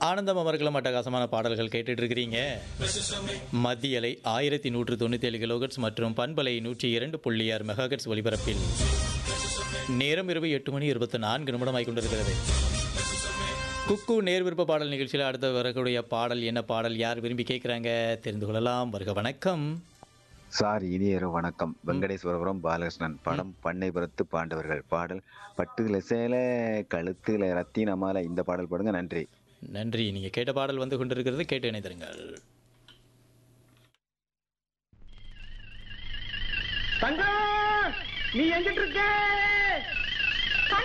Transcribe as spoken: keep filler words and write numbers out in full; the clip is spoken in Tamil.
ஆனந்தம் அமர்கலம் அட்டகாசமான பாடல்கள் கேட்டுட்டு இருக்கிறீங்க. மத்திய அலை ஆயிரத்தி நூற்று தொண்ணூற்றி ஏழு கிலோகட்ஸ் மற்றும் பண்பலை நூற்றி இரண்டு புள்ளி ஆறு மெகாகட்ஸ் ஒலிபரப்பில் நேரம் இரவு எட்டு மணி இருபத்தி நான்கு நிமிடம் ஆகி கொண்டிருக்கிறது. குக்கு நேர் விருப்ப பாடல் நிகழ்ச்சியில் அடுத்த வரக்கூடிய பாடல் என்ன பாடல், யார் விரும்பி கேட்குறாங்க தெரிந்து கொள்ளலாம். வருக வணக்கம். சார் இனியரோ வணக்கம். வெங்கடேஸ்வரபுரம் பாலகிருஷ்ணன். படம் பண்ணைபுரத்து பாண்டவர்கள். பாடல் பட்டுல சேல கழுத்துல ரத்தினமால. இந்த பாடல் பாடுங்க. நன்றி. நன்றி. நீங்கள் கேட்ட பாடல் வந்து கொண்டிருக்கிறது, கேட்டு இணைந்திருங்கள். தங்கம், நீ எங்கிட்டு இருக்க?